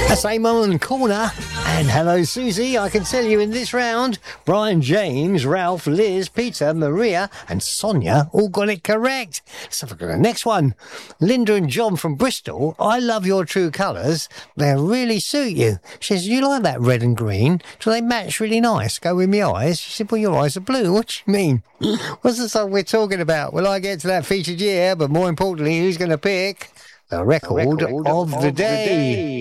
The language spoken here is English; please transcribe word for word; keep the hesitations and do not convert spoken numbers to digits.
Simon Corner. And hello, Susie. I can tell you in this round, Brian, James, Ralph, Liz, Peter, Maria, and Sonia all got it correct. Let's have a look at the next one. Linda and John from Bristol. I love your true colours. They really suit you. She says, you like that red and green? Do they match really nice? Go with my eyes. She said, well, your eyes are blue. What do you mean? What's the song we're talking about? Well, I get to that featured year, but more importantly, who's going to pick the record, the record of, of the day? The day.